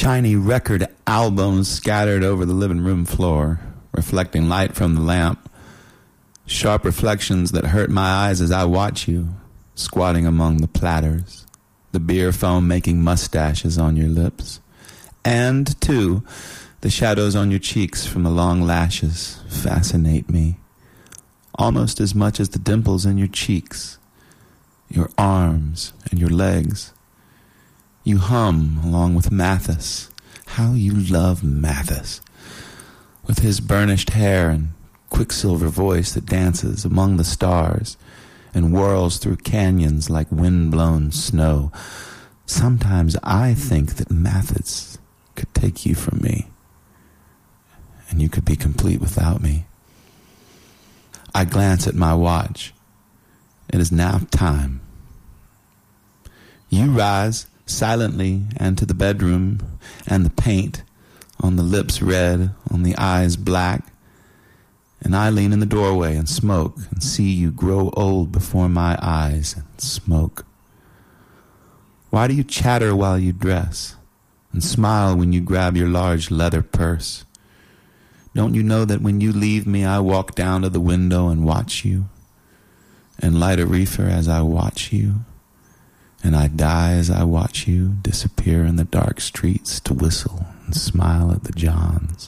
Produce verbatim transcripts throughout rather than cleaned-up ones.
Shiny record albums scattered over the living room floor, reflecting light from the lamp. Sharp reflections that hurt my eyes as I watch you, squatting among the platters, the beer foam making mustaches on your lips. And, too, the shadows on your cheeks from the long lashes fascinate me, almost as much as the dimples in your cheeks, your arms and your legs. You hum along with Mathis. How you love Mathis, with his burnished hair and quicksilver voice that dances among the stars and whirls through canyons like wind-blown snow. Sometimes I think that Mathis could take you from me, and you could be complete without me. I glance at my watch. It is now time. You rise silently and to the bedroom, and the paint on the lips red, on the eyes black, and I lean in the doorway and smoke and see you grow old before my eyes and smoke. Why do you chatter while you dress and smile when you grab your large leather purse? Don't you know that when you leave me, I walk down to the window and watch you, and light a reefer as I watch you, and I die as I watch you disappear in the dark streets to whistle and smile at the Johns?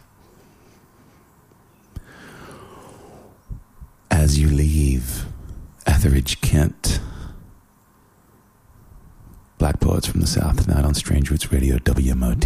As you leave, Etheridge Kent. Black Poets from the South tonight on Strange Roots Radio, W M O T.